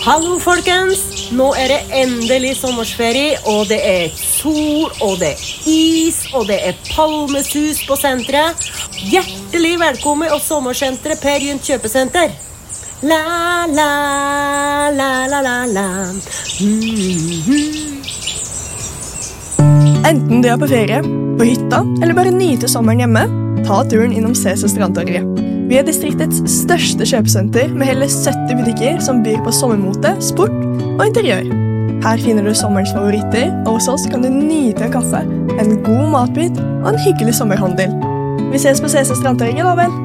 Hallo folkens, nå det endelig sommersferie, og det sol, og det is, og det palmesus på senteret. Hjertelig velkommen til sommersenteret Per Gynt kjøpesenter. La, la, la, la, la, la. Enten du på ferie, på hytta, eller bare nyter sommeren hjemme, ta turen innom CC Strandtorget. Vi distriktets største kjøpesenter med hele 70 butikker som byr på sommermote, sport og interiør. Her finner du sommerens favoritter, og hos oss kan du nyte en kaffe, en god matbit og en hyggelig sommerhandel. Vi ses på CC Strandtorget da vel!